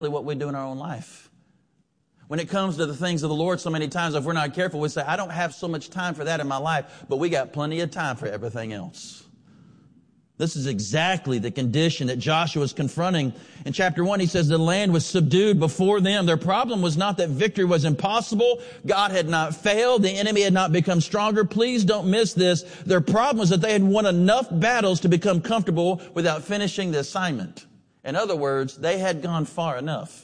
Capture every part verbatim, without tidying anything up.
what we do in our own life. When it comes to the things of the Lord, so many times if we're not careful, we say, I don't have so much time for that in my life, but we got plenty of time for everything else. This is exactly the condition that Joshua is confronting. In chapter one, he says the land was subdued before them. Their problem was not that victory was impossible. God had not failed. The enemy had not become stronger. Please don't miss this. Their problem was that they had won enough battles to become comfortable without finishing the assignment. In other words, they had gone far enough.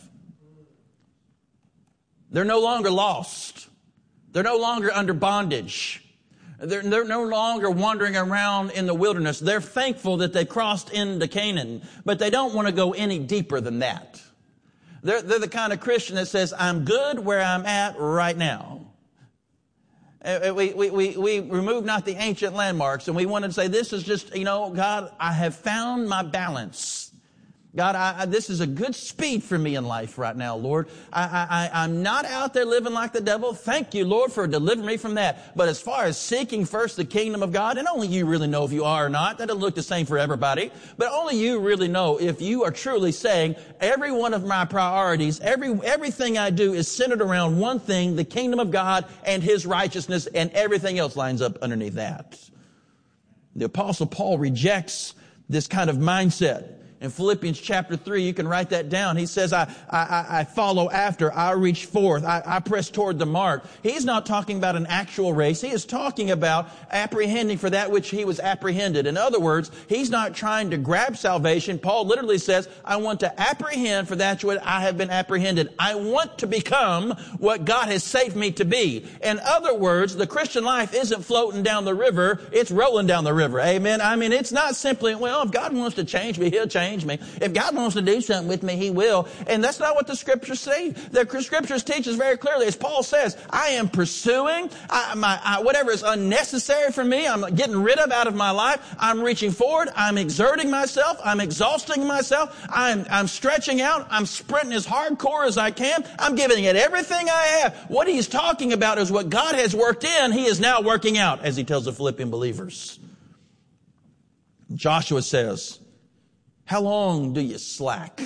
They're no longer lost. They're no longer under bondage. They're, they're no longer wandering around in the wilderness. They're thankful that they crossed into Canaan, but they don't want to go any deeper than that. They're, they're the kind of Christian that says, I'm good where I'm at right now. We, we, we, we remove not the ancient landmarks, and we want to say, this is just, you know, God, I have found my balance. God, I, I, this is a good speed for me in life right now, Lord. I, I, I'm not out there living like the devil. Thank you, Lord, for delivering me from that. But as far as seeking first the kingdom of God, and only you really know if you are or not. That doesn't look the same for everybody. But only you really know if you are truly saying, every one of my priorities, every everything I do is centered around one thing, the kingdom of God and His righteousness, and everything else lines up underneath that. The Apostle Paul rejects this kind of mindset. In Philippians chapter three, you can write that down. He says, I, I, I follow after, I reach forth, I, I press toward the mark. He's not talking about an actual race. He is talking about apprehending for that which he was apprehended. In other words, he's not trying to grab salvation. Paul literally says, I want to apprehend for that which I have been apprehended. I want to become what God has saved me to be. In other words, the Christian life isn't floating down the river, it's rolling down the river. Amen. I mean, it's not simply, well, if God wants to change me, He'll change me. If God wants to do something with me, He will. And that's not what the Scriptures say. The Scriptures teach us very clearly, as Paul says, I am pursuing I, my, I, whatever is unnecessary for me, I'm getting rid of out of my life. I'm reaching forward. I'm exerting myself. I'm exhausting myself. I'm, I'm stretching out. I'm sprinting as hardcore as I can. I'm giving it everything I have. What he's talking about is what God has worked in, He is now working out, as he tells the Philippian believers. Joshua says, how long do you slack?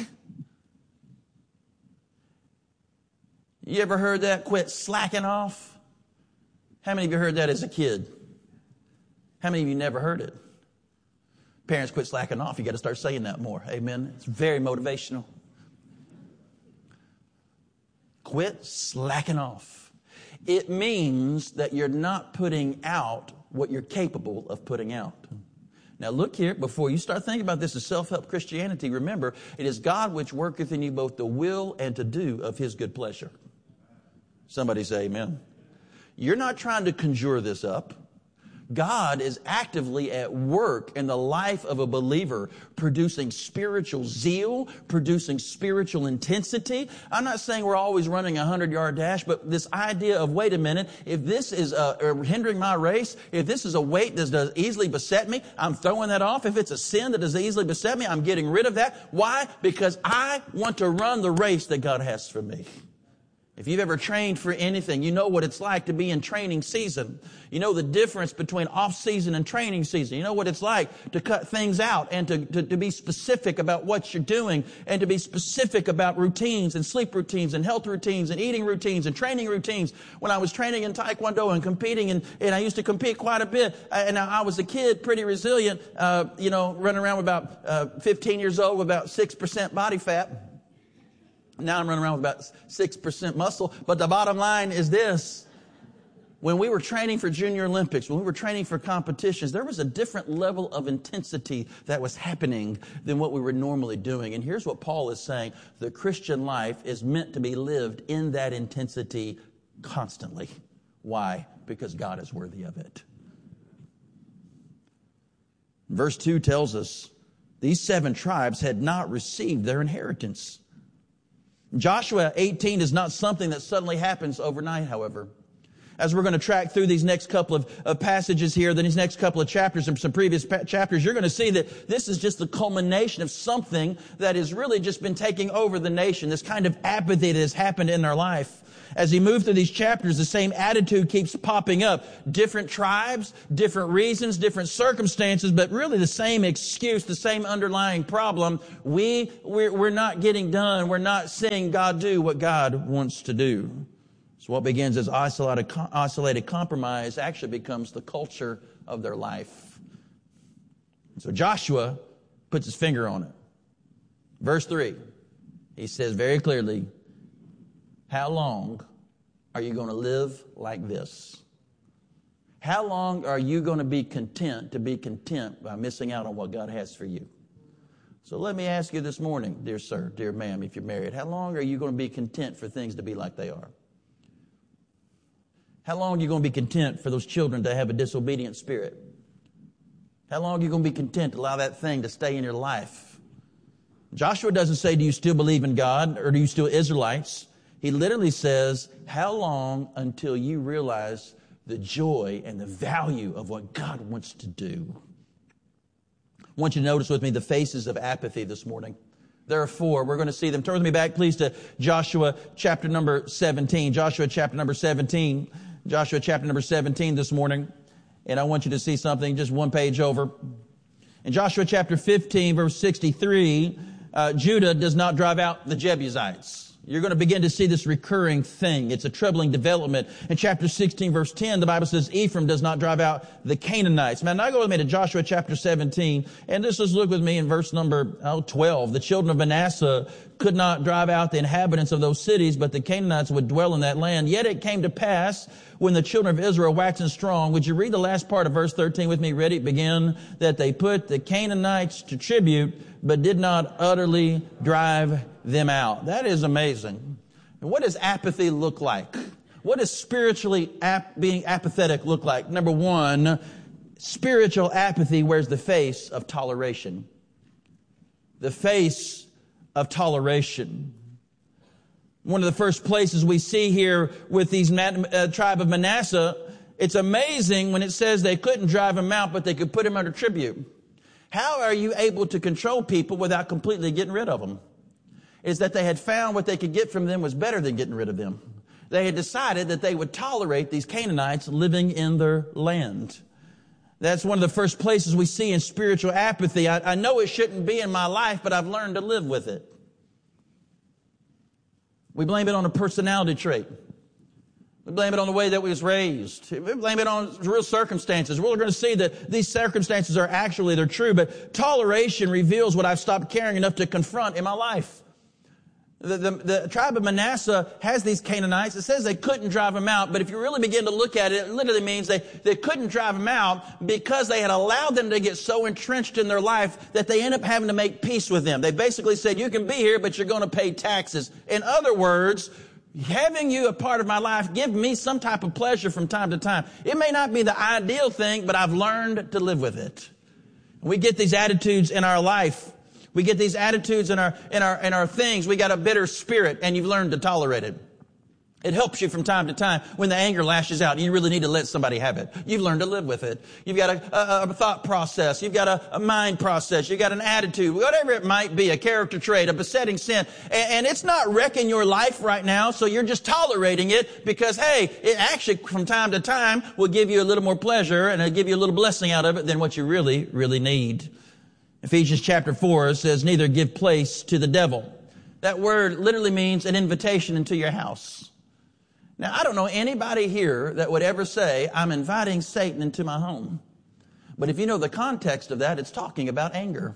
You ever heard that? Quit slacking off? How many of you heard that as a kid? How many of you never heard it? Parents, quit slacking off. You got to start saying that more. Amen. It's very motivational. Quit slacking off. It means that you're not putting out what you're capable of putting out. Now look here, before you start thinking about this as self-help Christianity, remember, it is God which worketh in you both the will and to do of His good pleasure. Somebody say amen. You're not trying to conjure this up. God is actively at work in the life of a believer, producing spiritual zeal, producing spiritual intensity. I'm not saying we're always running a hundred-yard dash, but this idea of, wait a minute, if this is uh, hindering my race, if this is a weight that does easily beset me, I'm throwing that off. If it's a sin that does easily beset me, I'm getting rid of that. Why? Because I want to run the race that God has for me. If you've ever trained for anything, you know what it's like to be in training season. You know the difference between off-season and training season. You know what it's like to cut things out and to, to, to be specific about what you're doing and to be specific about routines and sleep routines and health routines and eating routines and training routines. When I was training in Taekwondo and competing, and, and I used to compete quite a bit, and I was a kid, pretty resilient, uh, you know, running around with about uh, fifteen years old with about six percent body fat. Now I'm running around with about six percent muscle. But the bottom line is this. When we were training for Junior Olympics, when we were training for competitions, there was a different level of intensity that was happening than what we were normally doing. And here's what Paul is saying. The Christian life is meant to be lived in that intensity constantly. Why? Because God is worthy of it. Verse two tells us these seven tribes had not received their inheritance. Joshua eighteen is not something that suddenly happens overnight, however. As we're going to track through these next couple of, of passages here, then these next couple of chapters and some previous pa- chapters, you're going to see that this is just the culmination of something that has really just been taking over the nation, this kind of apathy that has happened in their life. As he moved through these chapters, the same attitude keeps popping up. Different tribes, different reasons, different circumstances, but really the same excuse, the same underlying problem. We, we're, we're not getting done. We're not seeing God do what God wants to do. So what begins as isolated, isolated compromise actually becomes the culture of their life. So Joshua puts his finger on it. Verse three, he says very clearly, how long are you going to live like this? How long are you going to be content to be content by missing out on what God has for you? So let me ask you this morning, dear sir, dear ma'am, if you're married, how long are you going to be content for things to be like they are? How long are you going to be content for those children to have a disobedient spirit? How long are you going to be content to allow that thing to stay in your life? Joshua doesn't say, do you still believe in God or do you still Israelites? He literally says, how long until you realize the joy and the value of what God wants to do? I want you to notice with me the faces of apathy this morning. There are four. We're going to see them. Turn with me back, please, to Joshua chapter number seventeen. Joshua chapter number seventeen. Joshua chapter number seventeen this morning. And I want you to see something just one page over. In Joshua chapter fifteen, verse sixty-three, uh, Judah does not drive out the Jebusites. You're going to begin to see this recurring thing. It's a troubling development. In chapter sixteen, verse ten, the Bible says Ephraim does not drive out the Canaanites. Now, now go with me to Joshua chapter seventeen, and just let's look with me in verse number oh, twelve. The children of Manasseh could not drive out the inhabitants of those cities, but the Canaanites would dwell in that land. Yet it came to pass when the children of Israel waxen strong. Would you read the last part of verse thirteen with me? Ready? Begin. That they put the Canaanites to tribute, but did not utterly drive them out. That is amazing. And what does apathy look like? What does spiritually ap- being apathetic look like? Number one, spiritual apathy wears the face of toleration. The face of toleration. One of the first places we see here with these uh, tribe of Manasseh, it's amazing when it says they couldn't drive him out, but they could put him under tribute. How are you able to control people without completely getting rid of them? Is that they had found what they could get from them was better than getting rid of them. They had decided that they would tolerate these Canaanites living in their land. That's one of the first places we see in spiritual apathy. I, I know it shouldn't be in my life, but I've learned to live with it. We blame it on a personality trait. We blame it on the way that we was raised. We blame it on real circumstances. We're going to see that these circumstances are actually, they're true, but toleration reveals what I've stopped caring enough to confront in my life. The, the, the tribe of Manasseh has these Canaanites. It says they couldn't drive them out, but if you really begin to look at it, it literally means they, they couldn't drive them out because they had allowed them to get so entrenched in their life that they end up having to make peace with them. They basically said, you can be here, but you're going to pay taxes. In other words, having you a part of my life, give me some type of pleasure from time to time. It may not be the ideal thing, but I've learned to live with it. We get these attitudes in our life. We get these attitudes in our, in our, in our things. We got a bitter spirit and you've learned to tolerate it. It helps you from time to time when the anger lashes out and you really need to let somebody have it. You've learned to live with it. You've got a, a, a thought process. You've got a, a mind process. You've got an attitude, whatever it might be, a character trait, a besetting sin. And, and it's not wrecking your life right now, so you're just tolerating it because, hey, it actually from time to time will give you a little more pleasure and it'll give you a little blessing out of it than what you really, really need. Ephesians chapter four says, neither give place to the devil. That word literally means an invitation into your house. Now, I don't know anybody here that would ever say, I'm inviting Satan into my home. But if you know the context of that, it's talking about anger.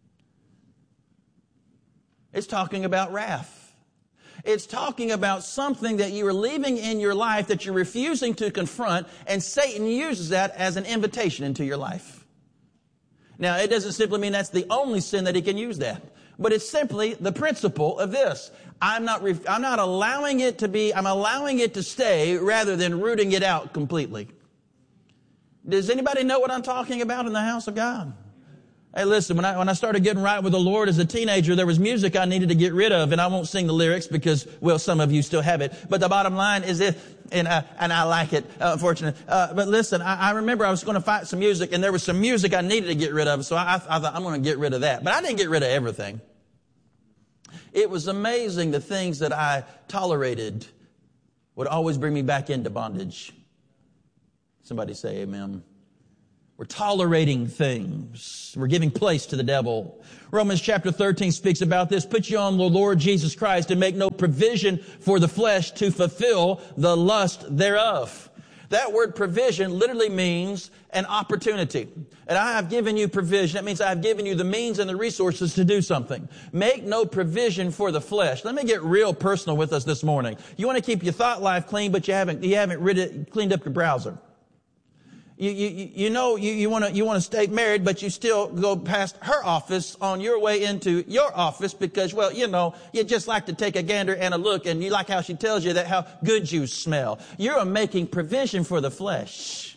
It's talking about wrath. It's talking about something that you are leaving in your life that you're refusing to confront, and Satan uses that as an invitation into your life. Now, it doesn't simply mean that's the only sin that he can use that. But it's simply the principle of this. I'm not, ref- I'm not allowing it to be, I'm allowing it to stay rather than rooting it out completely. Does anybody know what I'm talking about in the house of God? Hey, listen, when I, when I started getting right with the Lord as a teenager, there was music I needed to get rid of, and I won't sing the lyrics because, well, some of you still have it. But the bottom line is it, and, uh, and I like it, uh, unfortunately. Uh, but listen, I, I remember I was going to find some music, and there was some music I needed to get rid of, so I, I thought I'm going to get rid of that. But I didn't get rid of everything. It was amazing the things that I tolerated would always bring me back into bondage. Somebody say amen. We're tolerating things. We're giving place to the devil. Romans chapter thirteen speaks about this. Put you on the Lord Jesus Christ and make no provision for the flesh to fulfill the lust thereof. That word provision literally means an opportunity. And I have given you provision. That means I have given you the means and the resources to do something. Make no provision for the flesh. Let me get real personal with us this morning. You want to keep your thought life clean, but you haven't, you haven't rid it, cleaned up your browser. You, you, you know, you, you want to, you want to stay married, but you still go past her office on your way into your office because, well, you know, you just like to take a gander and a look and you like how she tells you that how good you smell. You're making provision for the flesh.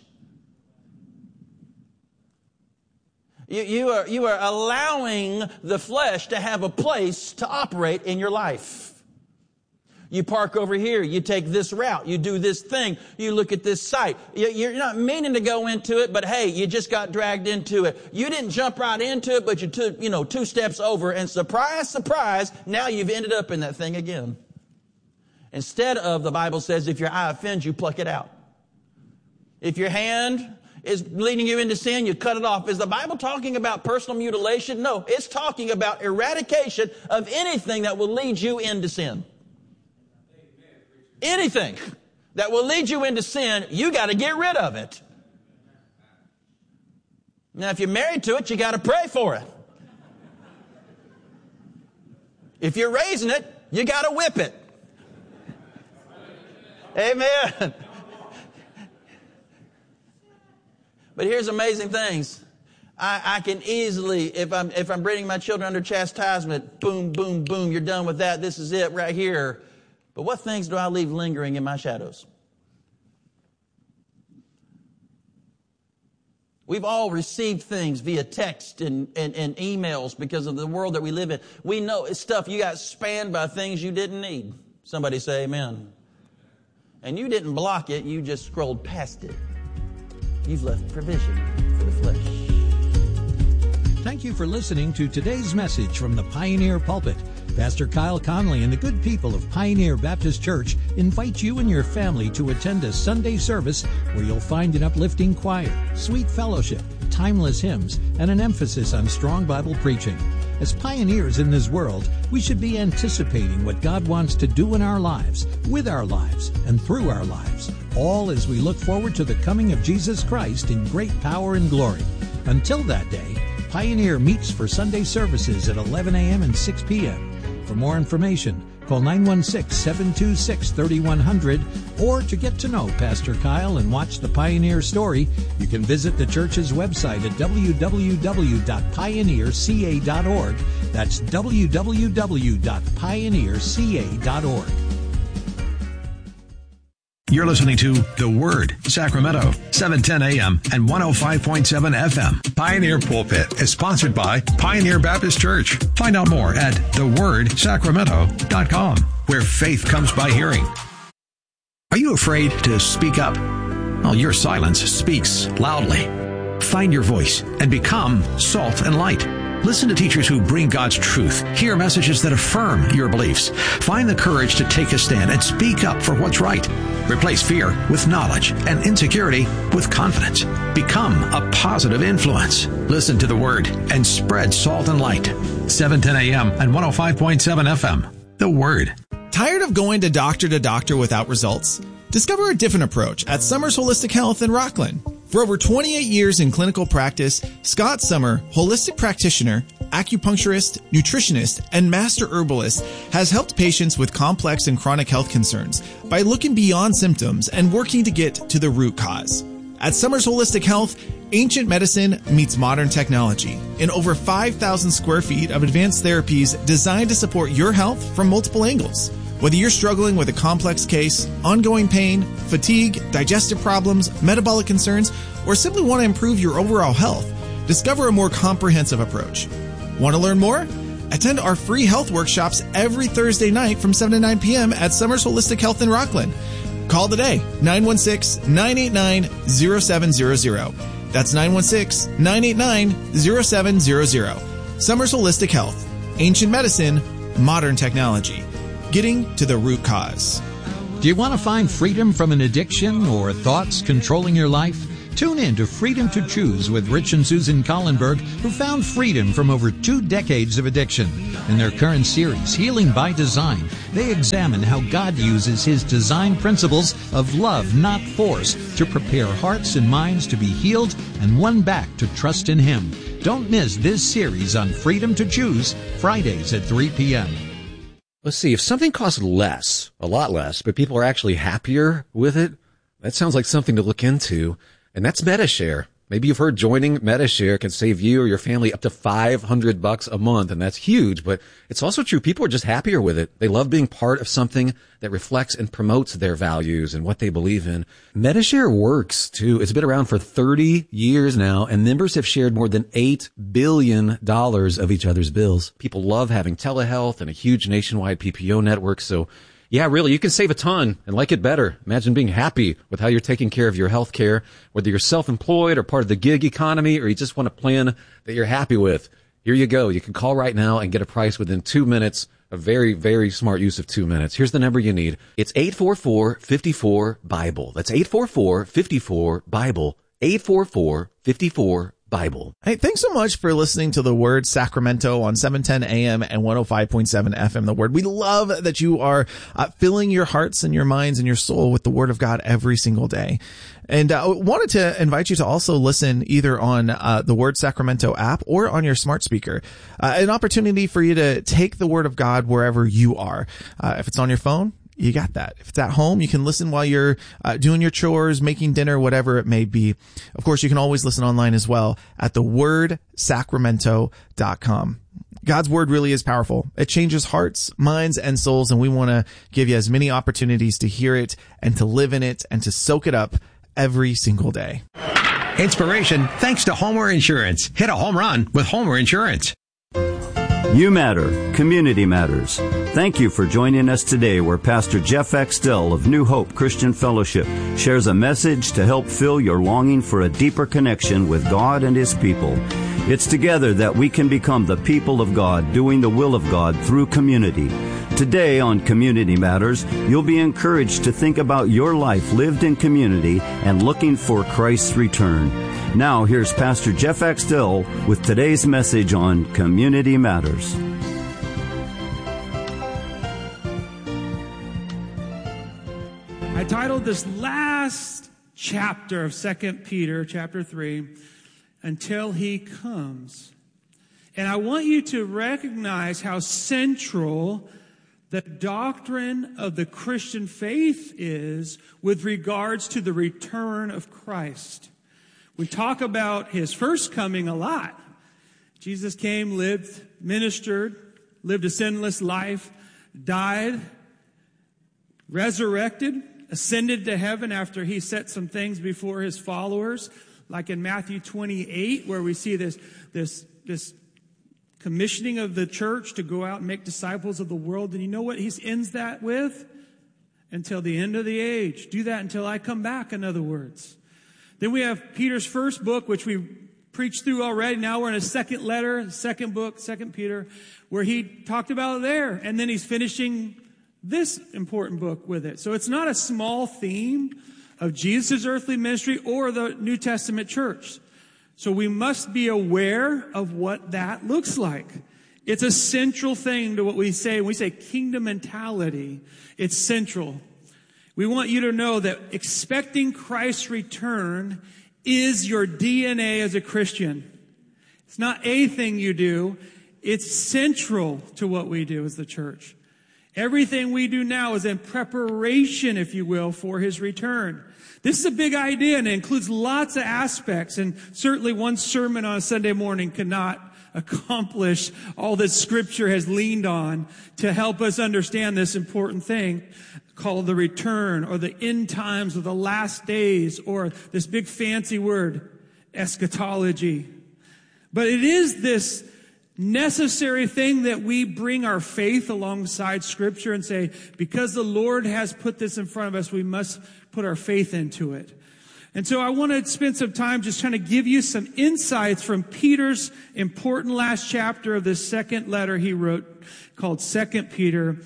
You, you are, you are allowing the flesh to have a place to operate in your life. You park over here. You take this route. You do this thing. You look at this site. You're not meaning to go into it, but hey, you just got dragged into it. You didn't jump right into it, but you took, you know, two steps over and surprise, surprise, now you've ended up in that thing again. Instead of, the Bible says, if your eye offends you, pluck it out. If your hand is leading you into sin, you cut it off. Is the Bible talking about personal mutilation? No, it's talking about eradication of anything that will lead you into sin. Anything that will lead you into sin, you got to get rid of it. Now, if you're married to it, you got to pray for it. If you're raising it, you got to whip it. Amen. But here's amazing things. I, I can easily, if I'm if I'm bringing my children under chastisement, boom, boom, boom, you're done with that. This is it right here. But what things do I leave lingering in my shadows? We've all received things via text and, and, and emails because of the world that we live in. We know it's stuff you got spammed by things you didn't need. Somebody say amen. And you didn't block it, you just scrolled past it. You've left provision for the flesh. Thank you for listening to today's message from the Pioneer Pulpit. Pastor Kyle Conley and the good people of Pioneer Baptist Church invite you and your family to attend a Sunday service where you'll find an uplifting choir, sweet fellowship, timeless hymns, and an emphasis on strong Bible preaching. As pioneers in this world, we should be anticipating what God wants to do in our lives, with our lives, and through our lives, all as we look forward to the coming of Jesus Christ in great power and glory. Until that day, Pioneer meets for Sunday services at eleven a.m. and six p.m. For more information, call nine one six, seven two six, three one zero zero, or to get to know Pastor Kyle and watch the Pioneer story, you can visit the church's website at w w w dot pioneer c a dot org. That's w w w dot pioneer c a dot org. You're listening to The Word, Sacramento, seven ten a.m. and one oh five point seven F M. Pioneer Pulpit is sponsored by Pioneer Baptist Church. Find out more at the word sacramento dot com, where faith comes by hearing. Are you afraid to speak up? Well, your silence speaks loudly. Find your voice and become salt and light. Listen to teachers who bring God's truth. Hear messages that affirm your beliefs. Find the courage to take a stand and speak up for what's right. Replace fear with knowledge and insecurity with confidence. Become a positive influence. Listen to the Word and spread salt and light. seven ten a.m. and one oh five point seven F M. The Word. Tired of going to doctor to doctor without results? Discover a different approach at Summers Holistic Health in Rockland. For over twenty-eight years in clinical practice, Scott Summer, holistic practitioner, acupuncturist, nutritionist, and master herbalist, has helped patients with complex and chronic health concerns by looking beyond symptoms and working to get to the root cause. At Summers Holistic Health, ancient medicine meets modern technology in over five thousand square feet of advanced therapies designed to support your health from multiple angles. Whether you're struggling with a complex case, ongoing pain, fatigue, digestive problems, metabolic concerns, or simply want to improve your overall health, discover a more comprehensive approach. Want to learn more? Attend our free health workshops every Thursday night from seven to nine p.m. at Summers Holistic Health in Rockland. Call today, nine one six, nine eight nine, zero seven zero zero. That's nine one six, nine eight nine, zero seven zero zero. Summers Holistic Health. Ancient medicine, modern technology. Getting to the root cause. Do you want to find freedom from an addiction or thoughts controlling your life? Tune in to Freedom to Choose with Rich and Susan Collenberg, who found freedom from over two decades of addiction. In their current series, Healing by Design, they examine how God uses His design principles of love, not force, to prepare hearts and minds to be healed and won back to trust in Him. Don't miss this series on Freedom to Choose, Fridays at three p.m. Let's see, if something costs less, a lot less, but people are actually happier with it, that sounds like something to look into. And that's MediShare. Maybe you've heard joining MediShare can save you or your family up to five hundred bucks a month, and that's huge, but it's also true. People are just happier with it. They love being part of something that reflects and promotes their values and what they believe in. MediShare works too. It's been around for thirty years now, and members have shared more than eight billion dollars of each other's bills. People love having telehealth and a huge nationwide P P O network, so yeah, really, you can save a ton and like it better. Imagine being happy with how you're taking care of your health care, whether you're self-employed or part of the gig economy, or you just want a plan that you're happy with. Here you go. You can call right now and get a price within two minutes. A very, very smart use of two minutes. Here's the number you need. It's eight four four, five four, Bible. That's eight four four, five four, Bible. eight four four, five four, Bible. Hey, thanks so much for listening to The Word Sacramento on seven ten a.m. and one oh five point seven F M The Word. We love that you are uh, filling your hearts and your minds and your soul with the Word of God every single day. And I uh, wanted to invite you to also listen either on uh, the Word Sacramento app or on your smart speaker. Uh, an opportunity for you to take the Word of God wherever you are. Uh, if it's on your phone, you got that. If it's at home, you can listen while you're uh, doing your chores, making dinner, whatever it may be. Of course, you can always listen online as well at the word sacramento dot com. God's word really is powerful. It changes hearts, minds, and souls, and we want to give you as many opportunities to hear it and to live in it and to soak it up every single day. Inspiration thanks to Homer Insurance. Hit a home run with Homer Insurance. You matter. Community matters. Thank you for joining us today, where Pastor Jeff Axtell of New Hope Christian Fellowship shares a message to help fill your longing for a deeper connection with God and His people. It's together that we can become the people of God, doing the will of God through community. Today on Community Matters, you'll be encouraged to think about your life lived in community and looking for Christ's return. Now, here's Pastor Jeff Axtell with today's message on Community Matters. I titled this last chapter of Second Peter, chapter three, Until He Comes. And I want you to recognize how central the doctrine of the Christian faith is with regards to the return of Christ. We talk about His first coming a lot. Jesus came, lived, ministered, lived a sinless life, died, resurrected, ascended to heaven after He set some things before His followers, like in Matthew twenty-eight, where we see this, this, this commissioning of the church to go out and make disciples of the world. And you know what He ends that with? Until the end of the age. Do that until I come back, in other words. Then we have Peter's first book, which we preached through already. Now we're in a second letter, second book, Second Peter, where he talked about it there. And then he's finishing this important book with it. So it's not a small theme of Jesus' earthly ministry or the New Testament church. So we must be aware of what that looks like. It's a central thing to what we say. When we say kingdom mentality, it's central. We want you to know that expecting Christ's return is your D N A as a Christian. It's not a thing you do. It's central to what we do as the church. Everything we do now is in preparation, if you will, for His return. This is a big idea, and it includes lots of aspects, and certainly one sermon on a Sunday morning cannot accomplish all that Scripture has leaned on to help us understand this important thing called the return, or the end times, or the last days, or this big fancy word, eschatology. But it is this necessary thing that we bring our faith alongside Scripture and say, because the Lord has put this in front of us, we must put our faith into it. And so I want to spend some time just trying to give you some insights from Peter's important last chapter of this second letter he wrote called Second Peter.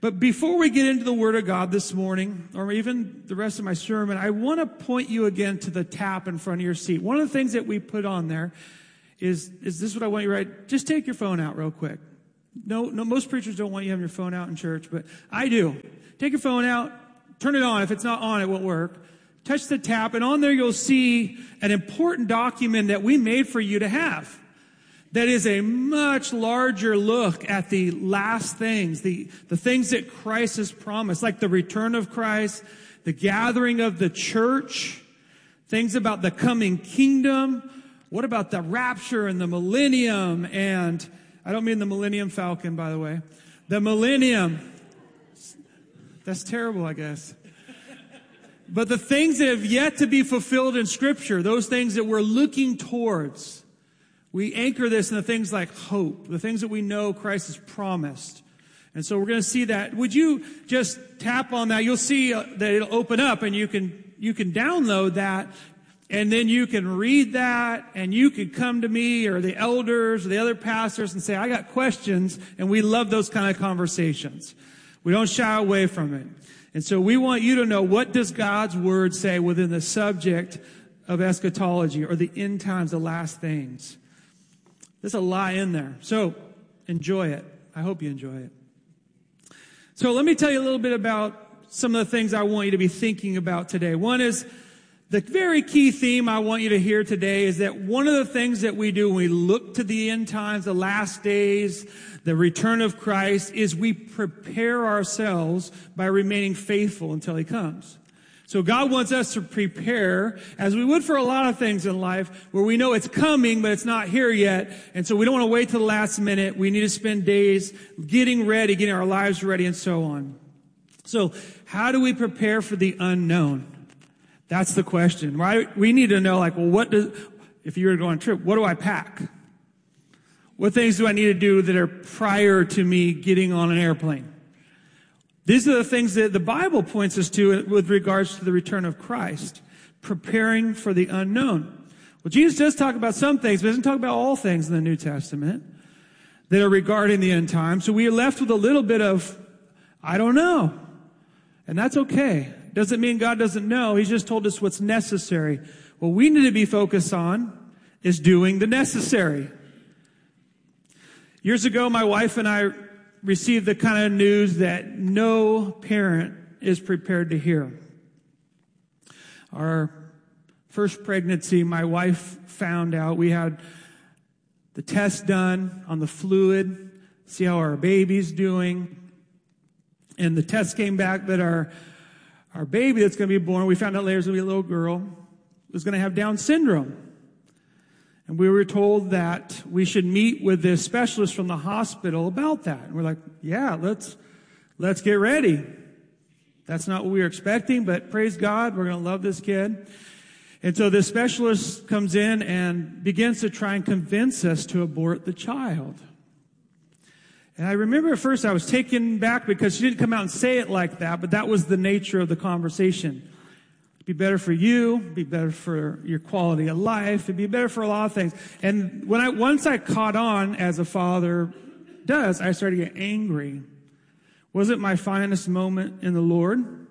But before we get into the Word of God this morning, or even the rest of my sermon, I want to point you again to the tap in front of your seat. One of the things that we put on there is, is this what I want you to write? Just take your phone out real quick. No, no, most preachers don't want you having your phone out in church, but I do. Take your phone out, turn it on. If it's not on, it won't work. Touch the tap, and on there you'll see an important document that we made for you to have. That is a much larger look at the last things, the, the things that Christ has promised, like the return of Christ, the gathering of the church, things about the coming kingdom. What about the rapture and the millennium? And I don't mean the Millennium Falcon, by the way. The millennium. That's terrible, I guess. But the things that have yet to be fulfilled in Scripture, those things that we're looking towards, we anchor this in the things like hope, the things that we know Christ has promised. And so we're going to see that. Would you just tap on that? You'll see that it'll open up, and you can you can download that, and then you can read that, and you can come to me or the elders or the other pastors and say, I got questions, and we love those kind of conversations. We don't shy away from it. And so we want you to know, what does God's Word say within the subject of eschatology, or the end times, the last things? There's a lot in there. So enjoy it. I hope you enjoy it. So let me tell you a little bit about some of the things I want you to be thinking about today. One is, the very key theme I want you to hear today is that one of the things that we do when we look to the end times, the last days, the return of Christ, is we prepare ourselves by remaining faithful until He comes. So God wants us to prepare, as we would for a lot of things in life, where we know it's coming, but it's not here yet. And so we don't want to wait till the last minute. We need to spend days getting ready, getting our lives ready, and so on. So how do we prepare for the unknown? That's the question, right? We need to know, like, well, what does, if you were to go on a trip, what do I pack? What things do I need to do that are prior to me getting on an airplane? These are the things that the Bible points us to with regards to the return of Christ, preparing for the unknown. Well, Jesus does talk about some things, but he doesn't talk about all things in the New Testament that are regarding the end time. So we are left with a little bit of, I don't know. And that's okay. Doesn't mean God doesn't know. He's just told us what's necessary. What we need to be focused on is doing the necessary. Years ago, my wife and I received the kind of news that no parent is prepared to hear. Our first pregnancy, my wife found out. We had the test done on the fluid, see how our baby's doing. And the test came back that our, our baby that's going to be born, we found out later was going to be a little girl, was going to have Down syndrome. And we were told that we should meet with this specialist from the hospital about that. And we're like, yeah, let's, let's get ready. That's not what we were expecting, but praise God, we're going to love this kid. And so this specialist comes in and begins to try and convince us to abort the child. And I remember at first I was taken back because she didn't come out and say it like that, but that was the nature of the conversation. Be better for you, be better for your quality of life, it'd be better for a lot of things. And when I once I caught on, as a father does, I started to get angry. Was it my finest moment in the Lord?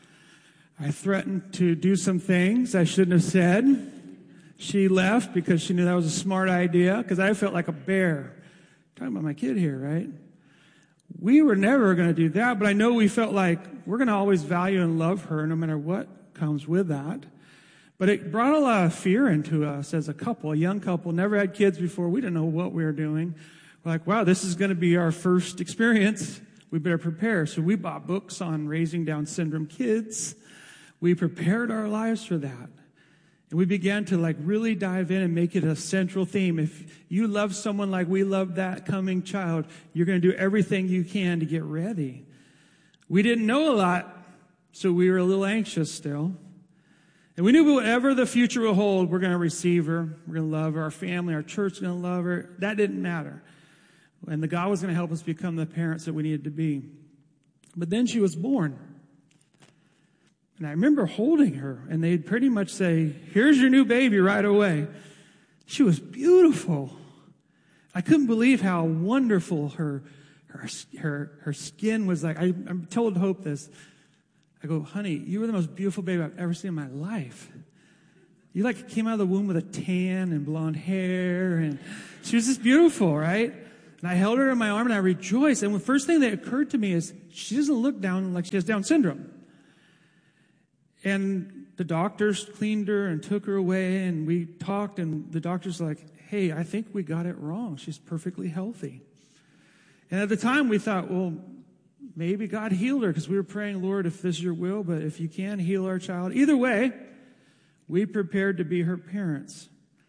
I threatened to do some things I shouldn't have said. She left because she knew that was a smart idea, because I felt like a bear. I'm talking about my kid here, right? We were never going to do that, but I know we felt like we're going to always value and love her no matter what comes with that. But it brought a lot of fear into us as a couple, a young couple, never had kids before. We didn't know what we were doing. We're like, wow, this is going to be our first experience. We better prepare. So we bought books on raising Down syndrome kids. We prepared our lives for that. And we began to like really dive in and make it a central theme. If you love someone like we love that coming child, you're going to do everything you can to get ready. We didn't know a lot, so we were a little anxious still. And we knew whatever the future will hold, we're going to receive her. We're going to love her. Our family, our church is going to love her. That didn't matter. And the God was going to help us become the parents that we needed to be. But then she was born. And I remember holding her, and they'd pretty much say, here's your new baby right away. She was beautiful. I couldn't believe how wonderful her, her, her, her skin was like, I, I'm told Hope this. I go, honey, you were the most beautiful baby I've ever seen in my life. You like came out of the womb with a tan and blonde hair, and she was just beautiful, right? And I held her in my arm and I rejoiced. And the first thing that occurred to me is she doesn't look down like she has Down syndrome. And the doctors cleaned her and took her away, and we talked, and the doctor's like, hey, I think we got it wrong. She's perfectly healthy. And at the time we thought, well, maybe God healed her, because we were praying, Lord, if this is your will, but if you can, heal our child. Either way, we prepared to be her parents.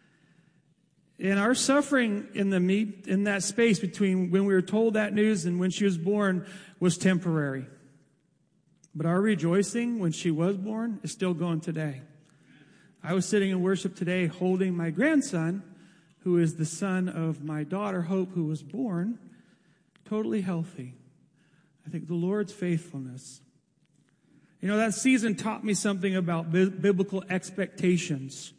And our suffering in the meet, in that space between when we were told that news and when she was born was temporary. But our rejoicing when she was born is still going today. I was sitting in worship today holding my grandson, who is the son of my daughter, Hope, who was born totally healthy. I think the Lord's faithfulness. You know, that season taught me something about bi- biblical expectations.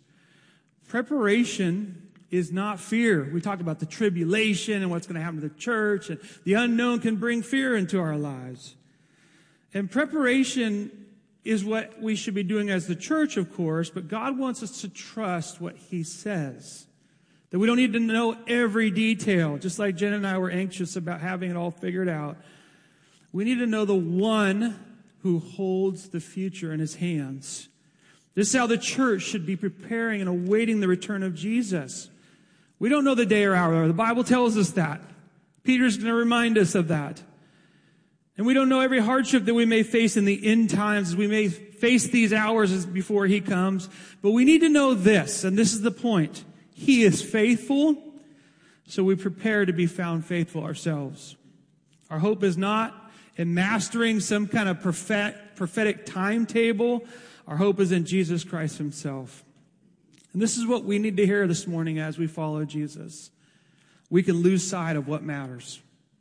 Preparation is not fear. We talk about the tribulation and what's going to happen to the church, and the unknown can bring fear into our lives. And preparation is what we should be doing as the church, of course, but God wants us to trust what He says. That we don't need to know every detail, just like Jen and I were anxious about having it all figured out. We need to know the one who holds the future in His hands. This is how the church should be preparing and awaiting the return of Jesus. We don't know the day or hour. The Bible tells us that. Peter's going to remind us of that. And we don't know every hardship that we may face in the end times. We may face these hours before He comes. But we need to know this, and this is the point. He is faithful, so we prepare to be found faithful ourselves. Our hope is not in mastering some kind of prophet, prophetic timetable. Our hope is in Jesus Christ Himself. And this is what we need to hear this morning as we follow Jesus. We can lose sight of what matters.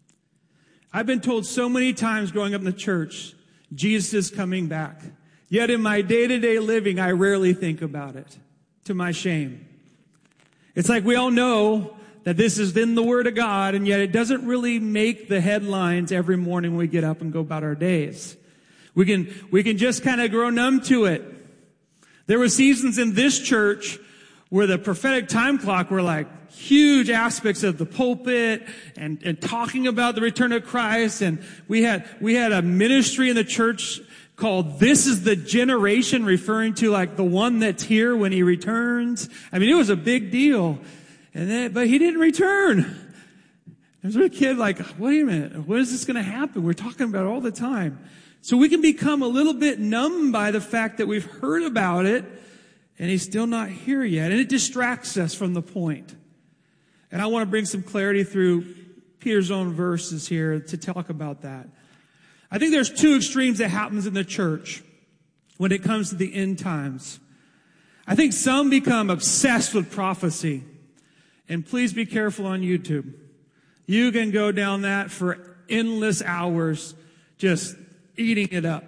I've been told so many times growing up in the church, Jesus is coming back. Yet in my day-to-day living, I rarely think about it, to my shame. It's like we all know that this is in the Word of God, and yet it doesn't really make the headlines every morning when we get up and go about our days. We can, we can just kind of grow numb to it. There were seasons in this church where the prophetic time clock were like huge aspects of the pulpit and, and talking about the return of Christ. And we had, we had a ministry in the church called This is the Generation, referring to like the one that's here when He returns. I mean, it was a big deal. And then, but He didn't return. There's a kid like, wait a minute, when is this going to happen? We're talking about it all the time. So we can become a little bit numb by the fact that we've heard about it and He's still not here yet. And it distracts us from the point. And I want to bring some clarity through Peter's own verses here to talk about that. I think there's two extremes that happens in the church when it comes to the end times. I think some become obsessed with prophecy. And please be careful on YouTube. You can go down that for endless hours, just eating it up.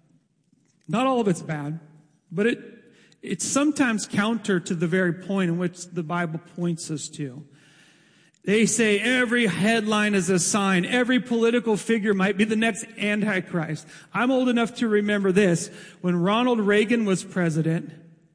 Not all of it's bad, but it it's sometimes counter to the very point in which the Bible points us to. They say every headline is a sign. Every political figure might be the next Antichrist. I'm old enough to remember this. When Ronald Reagan was president,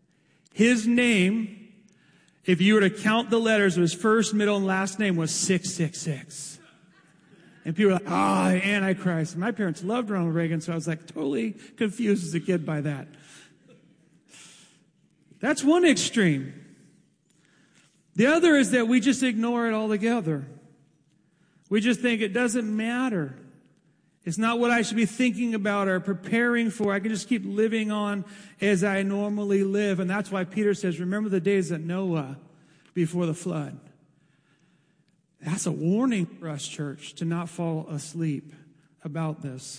his name, if you were to count the letters of his first, middle, and last name, was six six six. And people were like, ah, oh, Antichrist. My parents loved Ronald Reagan, so I was like totally confused as a kid by that. That's one extreme. The other is that we just ignore it altogether. We just think it doesn't matter. It's not what I should be thinking about or preparing for. I can just keep living on as I normally live. And that's why Peter says, remember the days of Noah before the flood. That's a warning for us, church, to not fall asleep about this.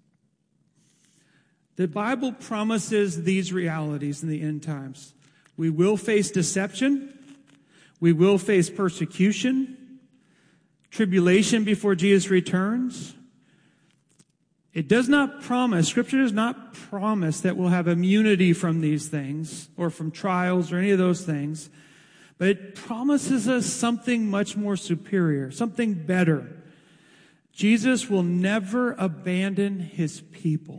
The Bible promises these realities in the end times. We will face deception. We will face persecution, tribulation before Jesus returns. It does not promise, Scripture does not promise that we'll have immunity from these things or from trials or any of those things. But it promises us something much more superior, something better. Jesus will never abandon his people.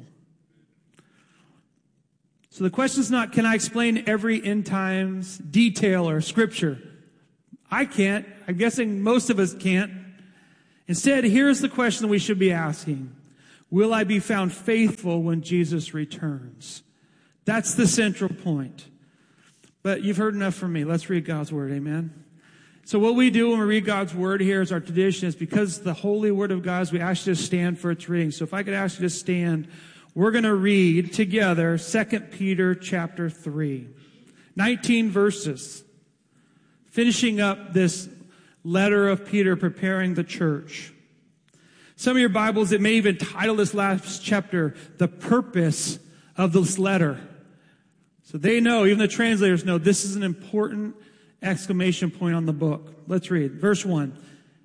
So the question is not, can I explain every end times detail or scripture? I can't. I'm guessing most of us can't. Instead, here's the question that we should be asking. Will I be found faithful when Jesus returns? That's the central point. But you've heard enough from me. Let's read God's word. Amen. So what we do when we read God's word here is our tradition is because the holy word of God is we ask you to stand for its reading. So if I could ask you to stand, we're going to read together Second Peter chapter three. nineteen verses. Finishing up this letter of Peter preparing the church. Some of your Bibles, it may even title this last chapter, The Purpose of this Letter. So they know, even the translators know, this is an important exclamation point on the book. Let's read. Verse one.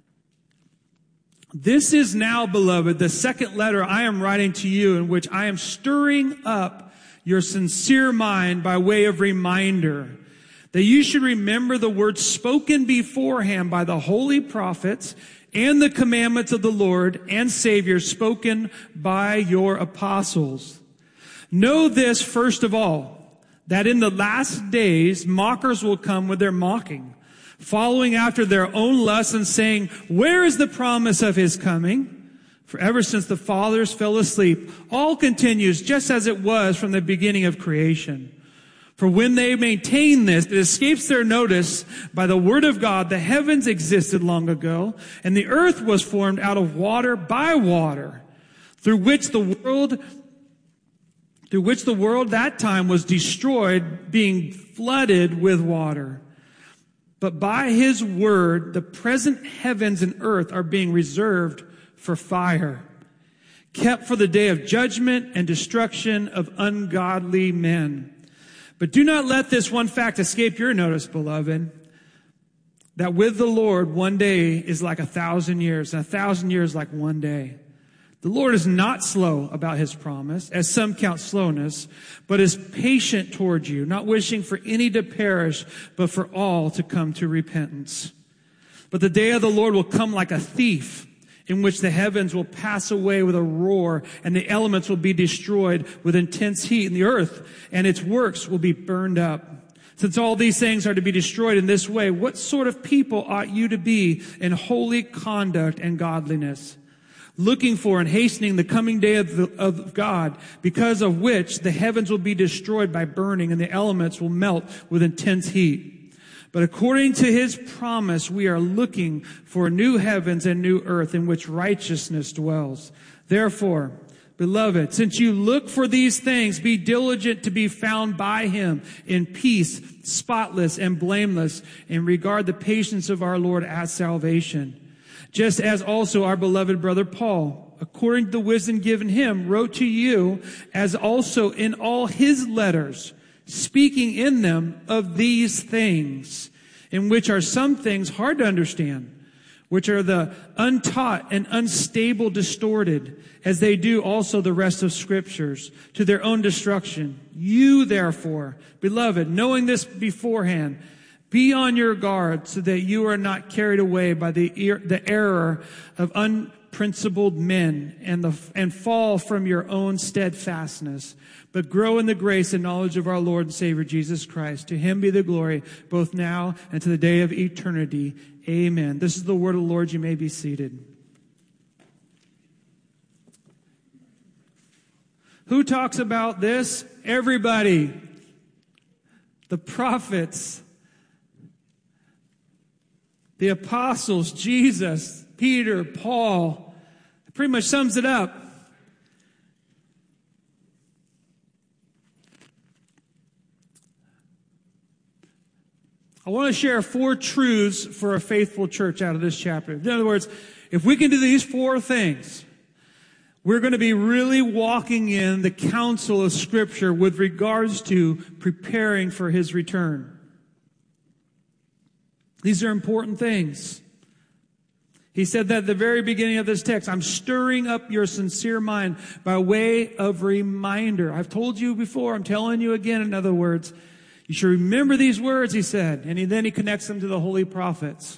This is now, beloved, the second letter I am writing to you, in which I am stirring up your sincere mind by way of reminder, that you should remember the words spoken beforehand by the holy prophets and the commandments of the Lord and Savior spoken by your apostles. Know this first of all, that in the last days mockers will come with their mocking, following after their own lusts and saying, where is the promise of his coming? For ever since the fathers fell asleep, all continues just as it was from the beginning of creation. For when they maintain this, it escapes their notice by the word of God, the heavens existed long ago, and the earth was formed out of water by water, through which the world, through which the world that time was destroyed, being flooded with water. But by his word, the present heavens and earth are being reserved for fire, kept for the day of judgment and destruction of ungodly men. But do not let this one fact escape your notice, beloved, that with the Lord one day is like a thousand years, and a thousand years like one day. The Lord is not slow about his promise, as some count slowness, but is patient toward you, not wishing for any to perish, but for all to come to repentance. But the day of the Lord will come like a thief, in which the heavens will pass away with a roar, and the elements will be destroyed with intense heat, and the earth and its works will be burned up. Since all these things are to be destroyed in this way, what sort of people ought you to be in holy conduct and godliness, looking for and hastening the coming day of, the, of God, because of which the heavens will be destroyed by burning, and the elements will melt with intense heat? But according to his promise, we are looking for new heavens and new earth in which righteousness dwells. Therefore, beloved, since you look for these things, be diligent to be found by him in peace, spotless and blameless, and regard the patience of our Lord as salvation. Just as also our beloved brother Paul, according to the wisdom given him, wrote to you, as also in all his letters, speaking in them of these things, in which are some things hard to understand, which are the untaught and unstable distorted, as they do also the rest of scriptures, to their own destruction. You therefore, beloved, knowing this beforehand, be on your guard, so that you are not carried away by the er- the error of unprincipled men, and the and fall from your own steadfastness, but grow in the grace and knowledge of our Lord and Savior Jesus Christ. To him be the glory, both now and to the day of eternity. Amen. This is the word of the Lord. You may be seated. Who talks about this? Everybody. The prophets, the apostles, Jesus, Peter, Paul. It pretty much sums it up. I want to share four truths for a faithful church out of this chapter. In other words, if we can do these four things, we're going to be really walking in the counsel of Scripture with regards to preparing for his return. These are important things. He said that at the very beginning of this text, I'm stirring up your sincere mind by way of reminder. I've told you before, I'm telling you again, in other words, you should remember these words, he said. And he, then he connects them to the holy prophets.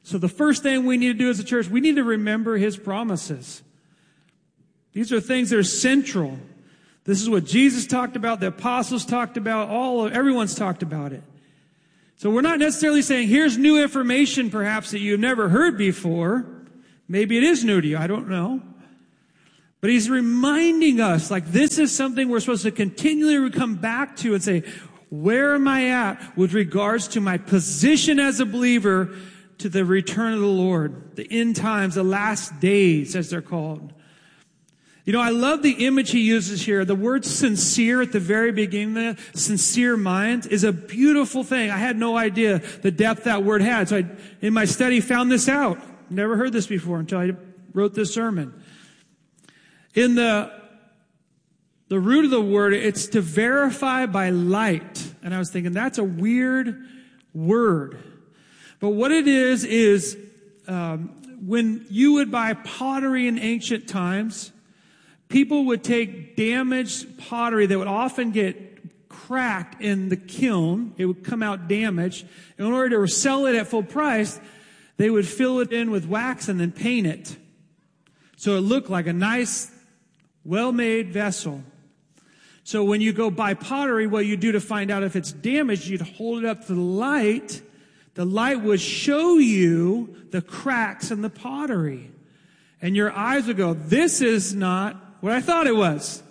So the first thing we need to do as a church, we need to remember his promises. These are things that are central. This is what Jesus talked about, the apostles talked about, all of, everyone's talked about it. So we're not necessarily saying, here's new information perhaps that you've never heard before. Maybe it is new to you, I don't know. But he's reminding us, like, this is something we're supposed to continually come back to and say, where am I at with regards to my position as a believer to the return of the Lord, the end times, the last days, as they're called. You know, I love the image he uses here. The word sincere at the very beginning, sincere minds, is a beautiful thing. I had no idea the depth that word had. So I, in my study, found this out. Never heard this before until I wrote this sermon. In the, the root of the word, it's to verify by light. And I was thinking, that's a weird word. But what it is, is um, when you would buy pottery in ancient times, people would take damaged pottery that would often get cracked in the kiln. It would come out damaged. In order to sell it at full price, they would fill it in with wax and then paint it. So it looked like a nice, well-made vessel. So when you go buy pottery, what you do to find out if it's damaged, you'd hold it up to the light. The light would show you the cracks in the pottery. And your eyes would go, this is not what I thought it was.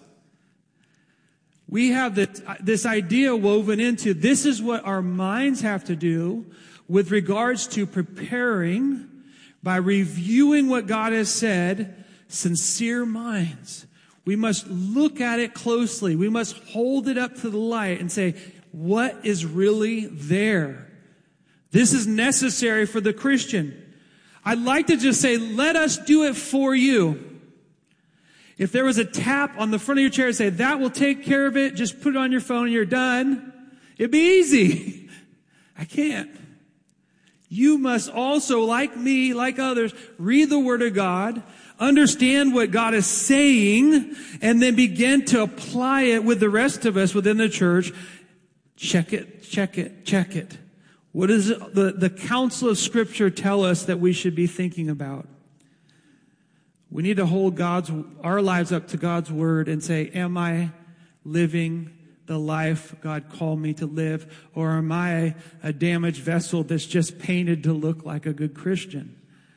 We have this, this idea woven into, this is what our minds have to do with regards to preparing by reviewing what God has said, sincere minds. We must look at it closely. We must hold it up to the light and say, what is really there? This is necessary for the Christian. I'd like to just say, let us do it for you. If there was a tap on the front of your chair and say, that will take care of it, just put it on your phone and you're done, it'd be easy. I can't. You must also, like me, like others, read the Word of God, understand what God is saying, and then begin to apply it with the rest of us within the church. Check it, check it, check it. What does the, the counsel of Scripture tell us that we should be thinking about? We need to hold God's, our lives up to God's Word and say, am I living the life God called me to live? Or am I a damaged vessel that's just painted to look like a good Christian?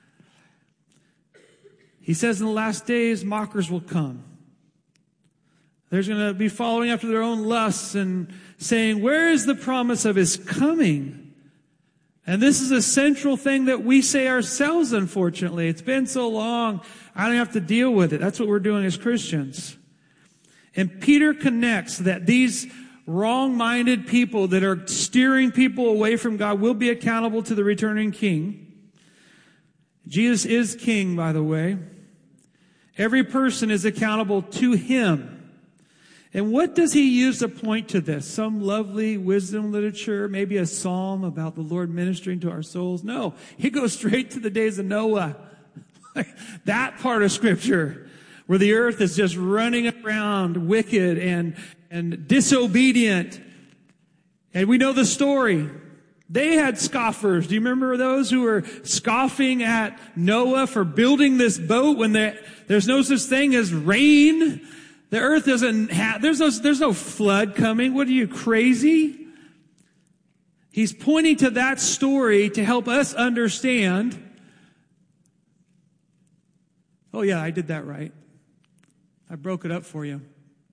He says in the last days, mockers will come. There's going to be following after their own lusts and saying, where is the promise of His coming? And this is a central thing that we say ourselves, unfortunately. It's been so long, I don't have to deal with it. That's what we're doing as Christians. And Peter connects that these wrong-minded people that are steering people away from God will be accountable to the returning King. Jesus is King, by the way. Every person is accountable to Him. And what does he use to point to this? Some lovely wisdom literature, maybe a psalm about the Lord ministering to our souls? No, he goes straight to the days of Noah. That part of Scripture, where the earth is just running around wicked and, and disobedient. And we know the story. They had scoffers. Do you remember those who were scoffing at Noah for building this boat when there, there's no such thing as rain? The earth doesn't have, there's no, there's no flood coming. What are you, crazy? He's pointing to that story to help us understand. Oh yeah, I did that right. I broke it up for you.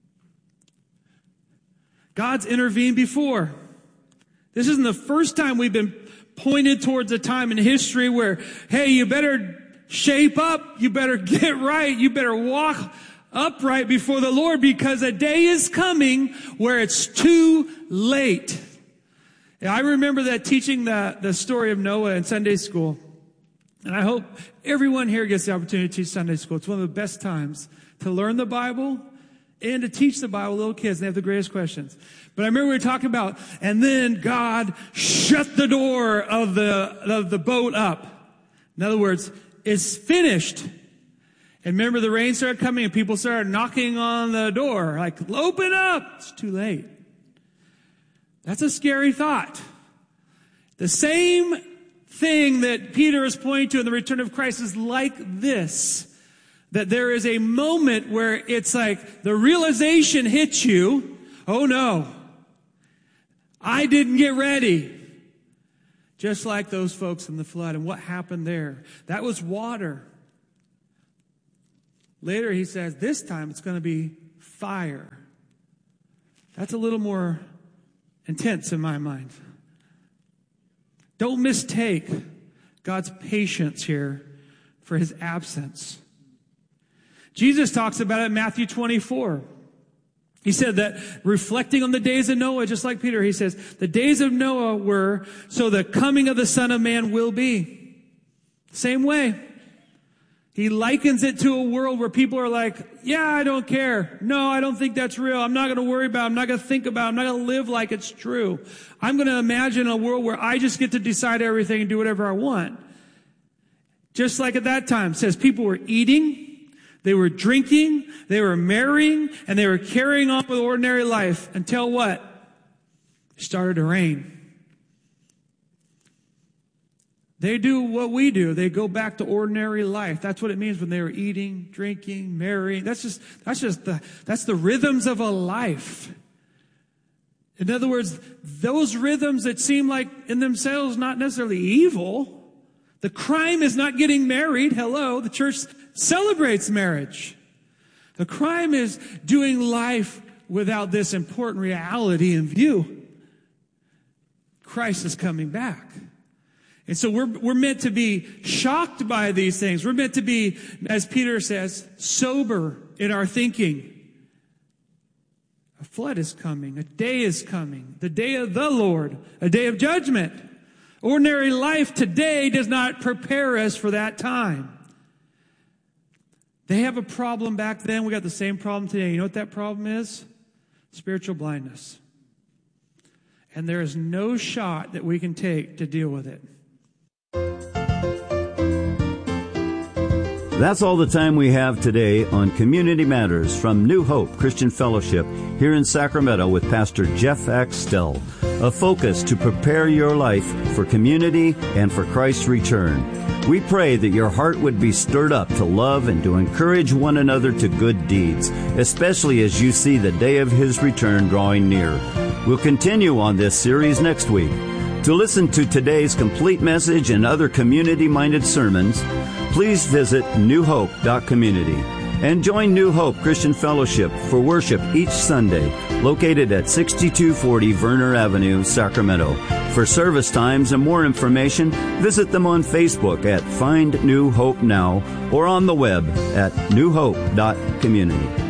God's intervened before. This isn't the first time we've been pointed towards a time in history where, hey, you better shape up. You better get right. You better walk upright before the Lord, because a day is coming where it's too late. And I remember that teaching the, the story of Noah in Sunday school. And I hope everyone here gets the opportunity to teach Sunday school. It's one of the best times to learn the Bible and to teach the Bible to little kids. They have the greatest questions. But I remember we were talking about, and then God shut the door of the, of the boat up. In other words, it's finished. And remember, the rain started coming and people started knocking on the door, like, open up. It's too late. That's a scary thought. The same thing that Peter is pointing to in the return of Christ is like this. That there is a moment where it's like the realization hits you, oh no, I didn't get ready. Just like those folks in the flood. And what happened there? That was water. Later he says, this time it's going to be fire. That's a little more intense in my mind. Don't mistake God's patience here for his absence. Jesus talks about it in Matthew twenty-four. He said that reflecting on the days of Noah, just like Peter, he says, the days of Noah were so the coming of the Son of Man will be. Same way. He likens it to a world where people are like, yeah, I don't care. No, I don't think that's real. I'm not going to worry about it. I'm not going to think about it. I'm not going to live like it's true. I'm going to imagine a world where I just get to decide everything and do whatever I want. Just like at that time, it says people were eating, they were drinking, they were marrying, and they were carrying on with ordinary life until what? It started to rain. They do what we do. They go back to ordinary life. That's what it means when they were eating, drinking, marrying. That's just, that's just the, that's the rhythms of a life. In other words, those rhythms that seem like in themselves not necessarily evil. The crime is not getting married. Hello. The church celebrates marriage. The crime is doing life without this important reality in view. Christ is coming back. And so we're, we're meant to be shocked by these things. We're meant to be, as Peter says, sober in our thinking. A flood is coming. A day is coming. The day of the Lord. A day of judgment. Ordinary life today does not prepare us for that time. They have a problem back then. We got the same problem today. You know what that problem is? Spiritual blindness. And there is no shot that we can take to deal with it. That's all the time we have today on Community Matters from New Hope Christian Fellowship here in Sacramento with Pastor Jeff Axtell. A focus to prepare your life for community and for Christ's return. We pray that your heart would be stirred up to love and to encourage one another to good deeds, especially as you see the day of His return drawing near. We'll continue on this series next week. To listen to today's complete message and other community-minded sermons, please visit new hope dot community and join New Hope Christian Fellowship for worship each Sunday, located at sixty-two forty Verner Avenue, Sacramento. For service times and more information, visit them on Facebook at Find New Hope Now or on the web at new hope dot community.